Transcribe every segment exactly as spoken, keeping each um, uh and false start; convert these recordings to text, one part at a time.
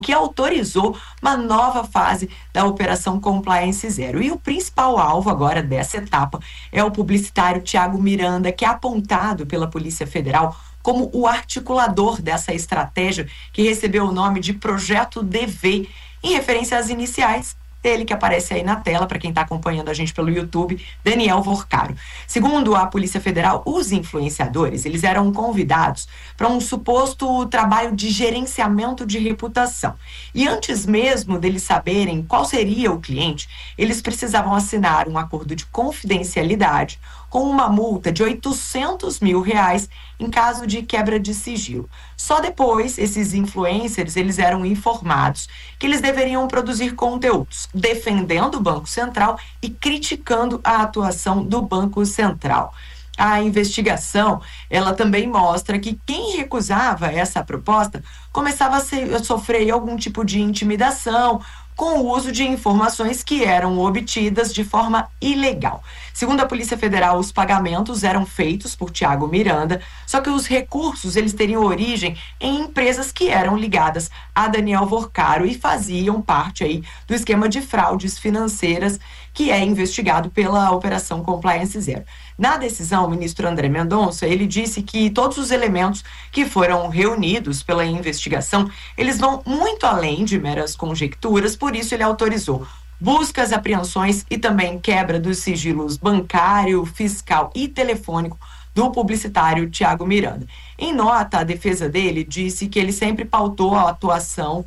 que autorizou uma nova fase da Operação Compliance Zero. E o principal alvo agora dessa etapa é o publicitário Thiago Miranda, que é apontado pela Polícia Federal como o articulador dessa estratégia, que recebeu o nome de Projeto D V, em referência às iniciais dele, que aparece aí na tela para quem está acompanhando a gente pelo YouTube, Daniel Vorcaro. Segundo a Polícia Federal, os influenciadores, eles eram convidados para um suposto trabalho de gerenciamento de reputação. E antes mesmo deles saberem qual seria o cliente, eles precisavam assinar um acordo de confidencialidade com uma multa de oitocentos mil reais em caso de quebra de sigilo. Só depois, esses influencers, eles eram informados que eles deveriam produzir conteúdos defendendo o Banco Central e criticando a atuação do Banco Central. A investigação, ela também mostra que quem recusava essa proposta começava a, ser, a sofrer algum tipo de intimidação com o uso de informações que eram obtidas de forma ilegal. Segundo a Polícia Federal, os pagamentos eram feitos por Thiago Miranda, só que os recursos eles teriam origem em empresas que eram ligadas a Daniel Vorcaro e faziam parte aí do esquema de fraudes financeiras que é investigado pela Operação Compliance Zero. Na decisão, o ministro André Mendonça, ele disse que todos os elementos que foram reunidos pela investigação, eles vão muito além de meras conjecturas, por isso ele autorizou buscas, apreensões e também quebra dos sigilos bancário, fiscal e telefônico do publicitário Thiago Miranda. Em nota, a defesa dele disse que ele sempre pautou a atuação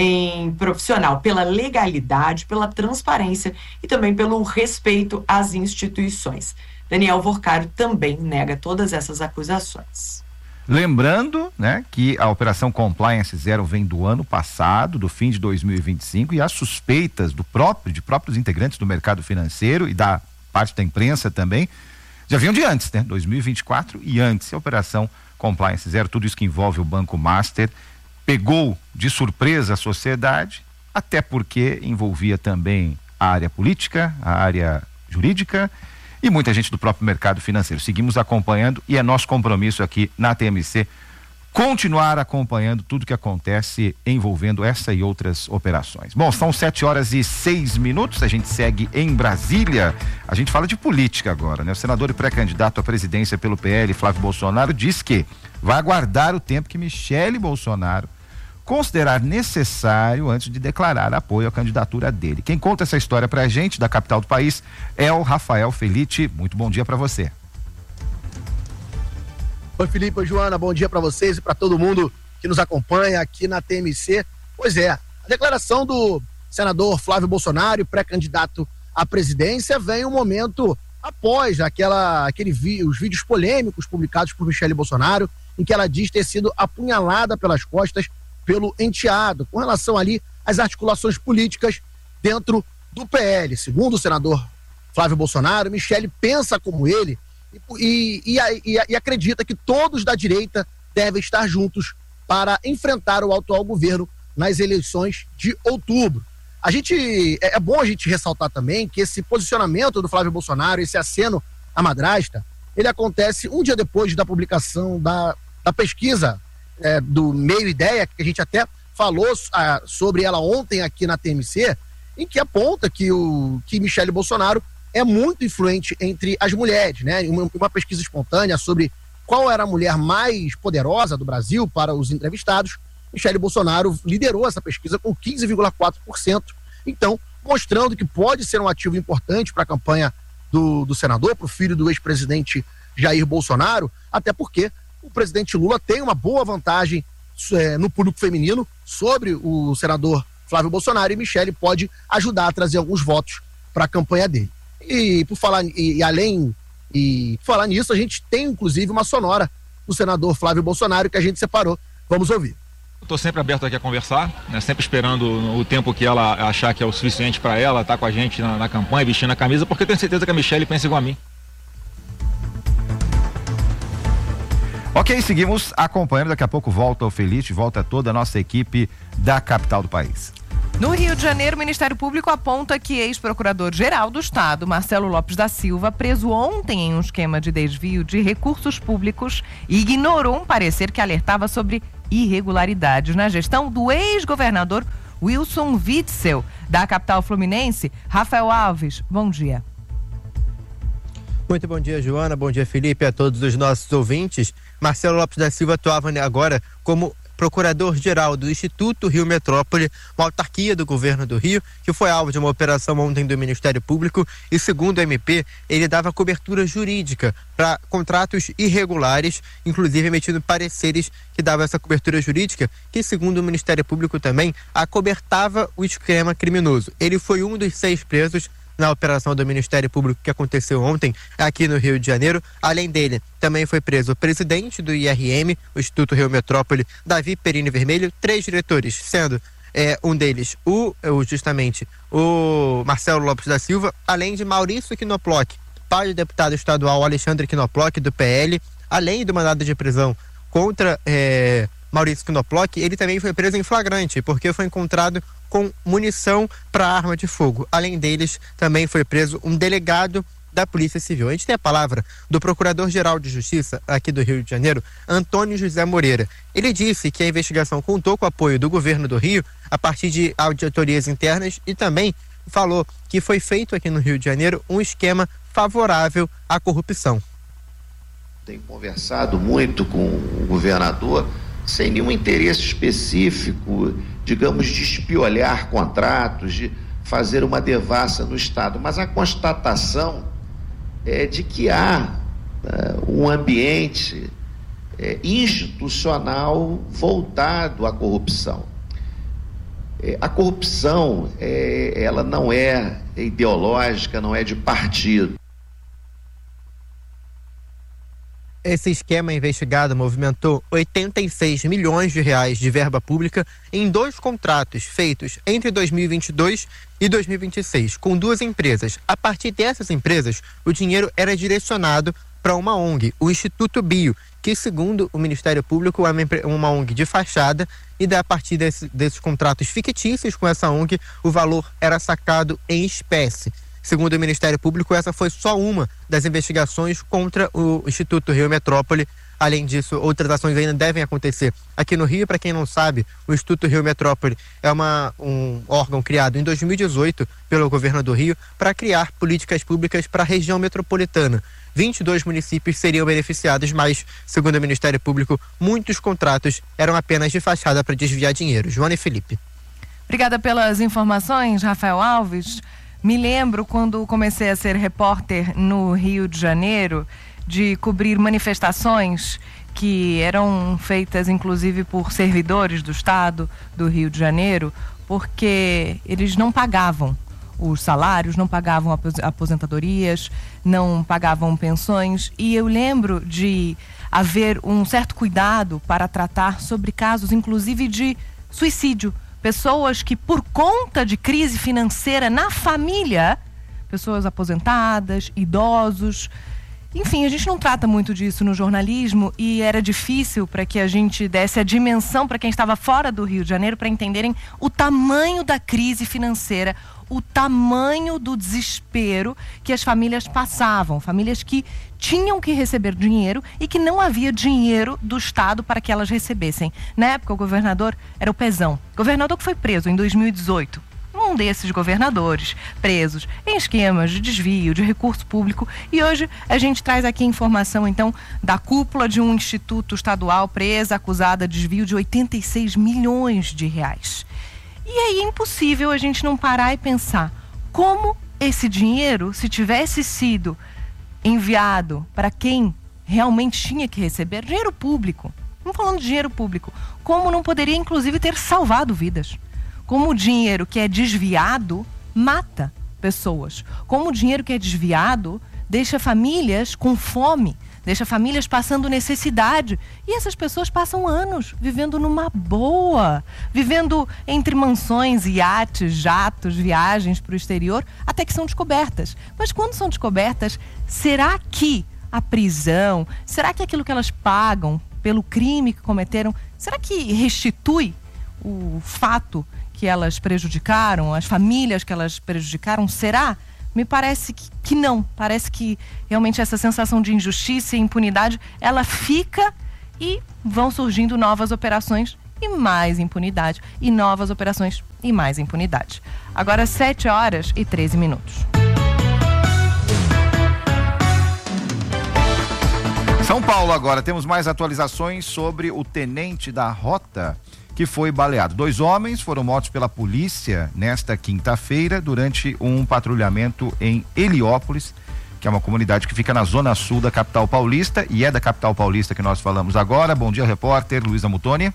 em profissional pela legalidade, pela transparência e também pelo respeito às instituições. Daniel Vorcaro também nega todas essas acusações. Lembrando, né, que a Operação Compliance Zero vem do ano passado, do fim de dois mil e vinte e cinco, e as suspeitas do próprio, de próprios integrantes do mercado financeiro e da parte da imprensa também, já vinham de antes, né? dois mil e vinte e quatro e antes. A Operação Compliance Zero, tudo isso que envolve o Banco Master, pegou de surpresa a sociedade, até porque envolvia também a área política, a área jurídica e muita gente do próprio mercado financeiro. Seguimos acompanhando e é nosso compromisso aqui na T M C continuar acompanhando tudo que acontece envolvendo essa e outras operações. Bom, são sete horas e seis minutos, a gente segue em Brasília. A gente fala de política agora, né? O senador e pré-candidato à presidência pelo P L, Flávio Bolsonaro, diz que vai aguardar o tempo que Michele Bolsonaro considerar necessário antes de declarar apoio à candidatura dele. Quem conta essa história pra gente, da capital do país, é o Rafael Felite. Muito bom dia para você. Oi, Felipe, oi, Joana, bom dia para vocês e para todo mundo que nos acompanha aqui na T M C. Pois é, a declaração do senador Flávio Bolsonaro, pré-candidato à presidência, vem um momento após aquela, aquele vi, os vídeos polêmicos publicados por Michele Bolsonaro, em que ela diz ter sido apunhalada pelas costas pelo enteado, com relação ali às articulações políticas dentro do P L. Segundo o senador Flávio Bolsonaro, Michele pensa como ele e, e, e, e acredita que todos da direita devem estar juntos para enfrentar o atual governo nas eleições de outubro. A gente, é, é bom a gente ressaltar também que esse posicionamento do Flávio Bolsonaro, esse aceno à madrasta, ele acontece um dia depois da publicação da, da pesquisa é, do Meio Ideia, que a gente até falou ah, sobre ela ontem aqui na T M C, em que aponta que, o, que Michele Bolsonaro é muito influente entre as mulheres, né? Uma, uma pesquisa espontânea sobre qual era a mulher mais poderosa do Brasil para os entrevistados, Michele Bolsonaro liderou essa pesquisa com quinze vírgula quatro por cento, então mostrando que pode ser um ativo importante para a campanha do, do senador, para o filho do ex-presidente Jair Bolsonaro, até porque o presidente Lula tem uma boa vantagem é, no público feminino sobre o senador Flávio Bolsonaro, e Michele pode ajudar a trazer alguns votos para a campanha dele. E por falar e, e além e por falar nisso, a gente tem inclusive uma sonora do senador Flávio Bolsonaro que a gente separou. Vamos ouvir. Estou sempre aberto aqui a conversar, né? Sempre esperando o tempo que ela achar que é o suficiente para ela estar tá com a gente na, na campanha, vestindo a camisa, porque eu tenho certeza que a Michele pensa igual a mim. Ok, seguimos acompanhando. Daqui a pouco volta o Felite, volta toda a nossa equipe da capital do país. No Rio de Janeiro, o Ministério Público aponta que ex-procurador-geral do Estado, Marcelo Lopes da Silva, preso ontem em um esquema de desvio de recursos públicos, ignorou um parecer que alertava sobre irregularidades na gestão do ex-governador Wilson Witzel. Da capital fluminense, Rafael Alves, bom dia. Muito bom dia, Joana, bom dia, Felipe, a todos os nossos ouvintes. Marcelo Lopes da Silva atuava agora como procurador-geral do Instituto Rio Metrópole, uma autarquia do governo do Rio, que foi alvo de uma operação ontem do Ministério Público e, segundo o M P, ele dava cobertura jurídica para contratos irregulares, inclusive emitindo pareceres que davam essa cobertura jurídica, que, segundo o Ministério Público também, acobertava o esquema criminoso. Ele foi um dos seis presos na operação do Ministério Público que aconteceu ontem aqui no Rio de Janeiro. Além dele, também foi preso o presidente do I R M, o Instituto Rio Metrópole, Davi Perini Vermelho, três diretores, sendo é, um deles o, o justamente o Marcelo Lopes da Silva, além de Maurício Knoploch, pai do deputado estadual Alexandre Knoploch, do P L, além do mandado de prisão contra é, Maurício Knoploch, ele também foi preso em flagrante, porque foi encontrado com munição para arma de fogo. Além deles, também foi preso um delegado da Polícia Civil. A gente tem a palavra do Procurador-Geral de Justiça aqui do Rio de Janeiro, Antônio José Moreira. Ele disse que a investigação contou com o apoio do governo do Rio a partir de auditorias internas e também falou que foi feito aqui no Rio de Janeiro um esquema favorável à corrupção. Tenho conversado muito com o governador sem nenhum interesse específico, digamos, de espiolhar contratos, de fazer uma devassa no Estado, mas a constatação é de que há uh, um ambiente uh, institucional voltado à corrupção. Uh, a corrupção, uh, ela não é ideológica, não é de partido. Esse esquema investigado movimentou oitenta e seis milhões de reais de verba pública em dois contratos feitos entre dois mil e vinte e dois e dois mil e vinte e seis, com duas empresas. A partir dessas empresas, o dinheiro era direcionado para uma O N G, o Instituto Bio, que, segundo o Ministério Público, é uma O N G de fachada, e a partir desse, desses contratos fictícios com essa O N G, o valor era sacado em espécie. Segundo o Ministério Público, essa foi só uma das investigações contra o Instituto Rio Metrópole. Além disso, outras ações ainda devem acontecer aqui no Rio. Para quem não sabe, o Instituto Rio Metrópole é uma, um órgão criado em dois mil e dezoito pelo governo do Rio para criar políticas públicas para a região metropolitana. vinte e dois municípios seriam beneficiados, mas, segundo o Ministério Público, muitos contratos eram apenas de fachada para desviar dinheiro. Joana e Felipe. Obrigada pelas informações, Rafael Alves. Me lembro quando comecei a ser repórter no Rio de Janeiro, de cobrir manifestações que eram feitas inclusive por servidores do Estado do Rio de Janeiro, porque eles não pagavam os salários, não pagavam aposentadorias, não pagavam pensões, e eu lembro de haver um certo cuidado para tratar sobre casos inclusive de suicídio. Pessoas que, por conta de crise financeira na família, pessoas aposentadas, idosos, enfim, a gente não trata muito disso no jornalismo e era difícil para que a gente desse a dimensão para quem estava fora do Rio de Janeiro para entenderem o tamanho da crise financeira, o tamanho do desespero que as famílias passavam, famílias que tinham que receber dinheiro e que não havia dinheiro do Estado para que elas recebessem. Na época, o governador era o Pezão, governador que foi preso em dois mil e dezoito. Um desses governadores presos em esquemas de desvio de recurso público. E hoje a gente traz aqui informação, então, da cúpula de um instituto estadual presa, acusada de desvio de oitenta e seis milhões de reais. E aí é impossível a gente não parar e pensar como esse dinheiro, se tivesse sido enviado para quem realmente tinha que receber, dinheiro público, não falando de dinheiro público, como não poderia inclusive ter salvado vidas. Como o dinheiro que é desviado mata pessoas. Como o dinheiro que é desviado deixa famílias com fome, deixa famílias passando necessidade. E essas pessoas passam anos vivendo numa boa, vivendo entre mansões, iates, jatos, viagens para o exterior, até que são descobertas. Mas quando são descobertas, será que a prisão, será que aquilo que elas pagam pelo crime que cometeram, será que restitui o fato que elas prejudicaram, as famílias que elas prejudicaram? Será? Me parece que, que não. Parece que realmente essa sensação de injustiça e impunidade, ela fica e vão surgindo novas operações e mais impunidade, e novas operações e mais impunidade. Agora sete horas e treze minutos. São Paulo agora, temos mais atualizações sobre o tenente da rota que foi baleado. Dois homens foram mortos pela polícia nesta quinta-feira durante um patrulhamento em Heliópolis, que é uma comunidade que fica na zona sul da capital paulista, e é da capital paulista que nós falamos agora. Bom dia, repórter Luísa Mutoni.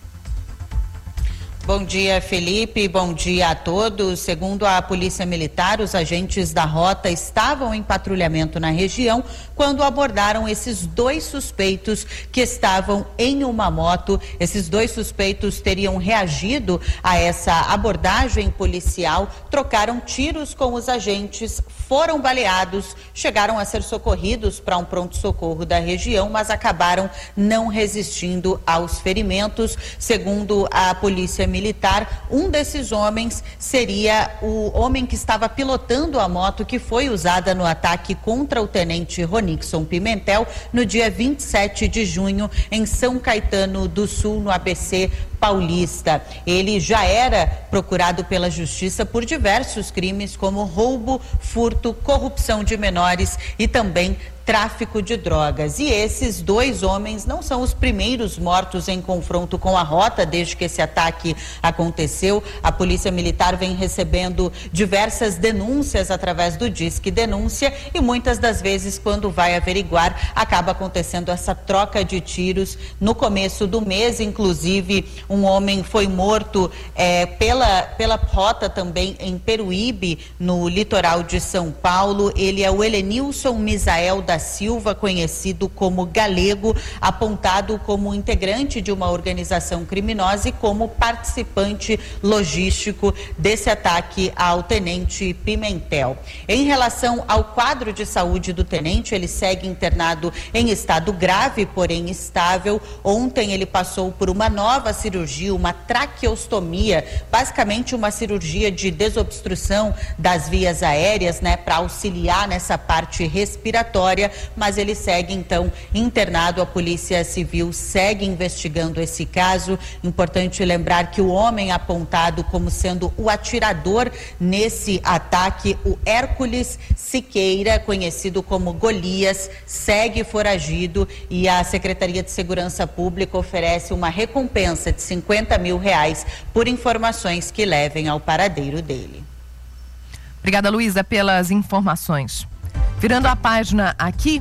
Bom dia, Felipe. Bom dia a todos. Segundo a Polícia Militar, os agentes da rota estavam em patrulhamento na região quando abordaram esses dois suspeitos que estavam em uma moto. Esses dois suspeitos teriam reagido a essa abordagem policial, trocaram tiros com os agentes, foram baleados, chegaram a ser socorridos para um pronto-socorro da região, mas acabaram não resistindo aos ferimentos. Segundo a Polícia Militar, Militar, um desses homens seria o homem que estava pilotando a moto que foi usada no ataque contra o tenente Ronixon Pimentel no dia vinte e sete de junho em São Caetano do Sul, no A B C Paulista. Ele já era procurado pela justiça por diversos crimes como roubo, furto, corrupção de menores e também tráfico de drogas. E esses dois homens não são os primeiros mortos em confronto com a rota desde que esse ataque aconteceu. A Polícia Militar vem recebendo diversas denúncias através do Disque Denúncia e muitas das vezes, quando vai averiguar, acaba acontecendo essa troca de tiros. No começo do mês, inclusive, um homem foi morto é, pela, pela rota também em Peruíbe, no litoral de São Paulo. Ele é o Helenilson Misael da Silva, conhecido como Galego, apontado como integrante de uma organização criminosa e como participante logístico desse ataque ao tenente Pimentel. Em relação ao quadro de saúde do tenente, ele segue internado em estado grave, porém estável. Ontem ele passou por uma nova cirurgia, uma traqueostomia, basicamente uma cirurgia de desobstrução das vias aéreas, né, para auxiliar nessa parte respiratória, mas ele segue então internado. A Polícia Civil segue investigando esse caso. Importante lembrar que o homem apontado como sendo o atirador nesse ataque, o Hércules Siqueira, conhecido como Golias, segue foragido e a Secretaria de Segurança Pública oferece uma recompensa de cinquenta mil reais por informações que levem ao paradeiro dele. Obrigada, Luísa, pelas informações. Virando a página aqui,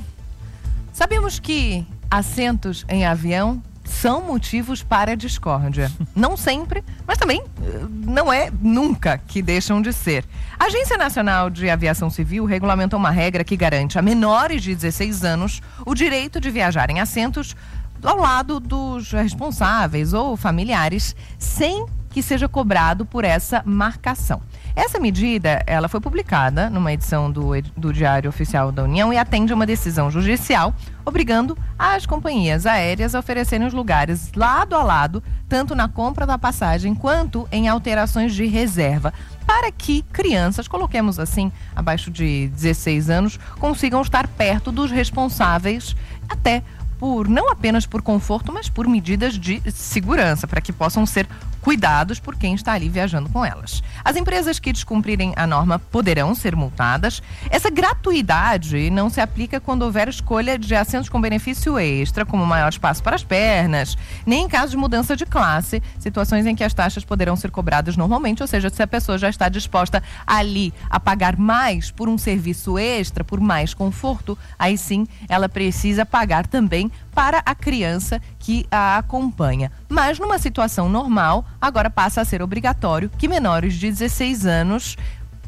sabemos que assentos em avião são motivos para discórdia. Não sempre, mas também não é nunca que deixam de ser. A Agência Nacional de Aviação Civil regulamentou uma regra que garante a menores de dezesseis anos o direito de viajar em assentos ao lado dos responsáveis ou familiares, sem que seja cobrado por essa marcação. Essa medida, ela foi publicada numa edição do, do Diário Oficial da União e atende a uma decisão judicial obrigando as companhias aéreas a oferecerem os lugares lado a lado, tanto na compra da passagem quanto em alterações de reserva, para que crianças, coloquemos assim, abaixo de dezesseis anos, consigam estar perto dos responsáveis, até por, não apenas por conforto, mas por medidas de segurança, para que possam ser cuidados por quem está ali viajando com elas. As empresas que descumprirem a norma poderão ser multadas. Essa gratuidade não se aplica quando houver escolha de assentos com benefício extra, como maior espaço para as pernas, nem em caso de mudança de classe, situações em que as taxas poderão ser cobradas normalmente, ou seja, se a pessoa já está disposta ali a pagar mais por um serviço extra, por mais conforto, aí sim ela precisa pagar também para a criança que a acompanha. Mas numa situação normal, agora passa a ser obrigatório que menores de dezesseis anos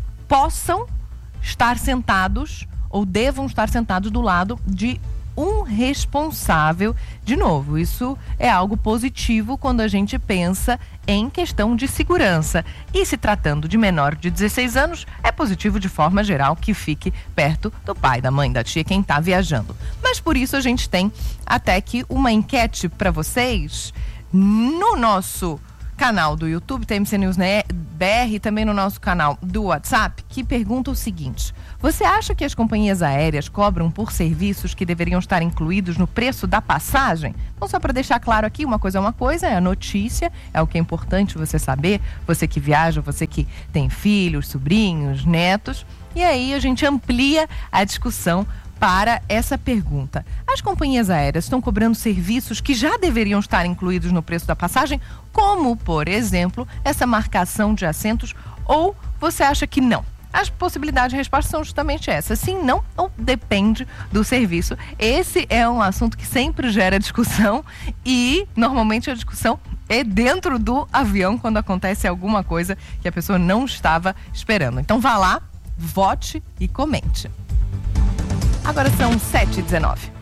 possam estar sentados ou devam estar sentados do lado de um responsável. De novo, isso é algo positivo quando a gente pensa em questão de segurança. E se tratando de menor de dezesseis anos, é positivo de forma geral que fique perto do pai, da mãe, da tia, quem está viajando. Mas por isso a gente tem até que uma enquete para vocês no nosso canal do YouTube, T M C News B R, e também no nosso canal do WhatsApp, que pergunta o seguinte: você acha que as companhias aéreas cobram por serviços que deveriam estar incluídos no preço da passagem? Então, só para deixar claro aqui, uma coisa é uma coisa, é a notícia, é o que é importante você saber, você que viaja, você que tem filhos, sobrinhos, netos, e aí a gente amplia a discussão para essa pergunta. As companhias aéreas estão cobrando serviços que já deveriam estar incluídos no preço da passagem, como, por exemplo, essa marcação de assentos, ou você acha que não? As possibilidades de resposta são justamente essas: sim, não, ou depende do serviço. Esse é um assunto que sempre gera discussão, e normalmente a discussão é dentro do avião, quando acontece alguma coisa que a pessoa não estava esperando. Então vá lá, vote e comente. Agora são sete e dezenove.